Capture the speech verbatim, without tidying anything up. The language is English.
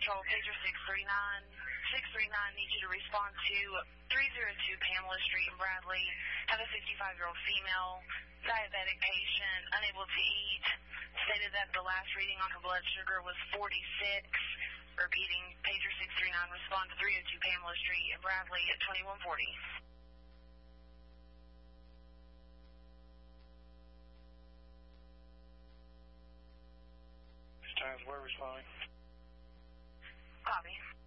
Control, pager six three nine. six three nine needs you to respond to three oh two Pamela Street in Bradley. Have a fifty-five-year-old female, diabetic patient, unable to eat. Stated that the last reading on her blood sugar was forty-six. Repeating, pager six three nine, respond to three oh two Pamela Street in Bradley at twenty-one forty. Times we're responding. Copy.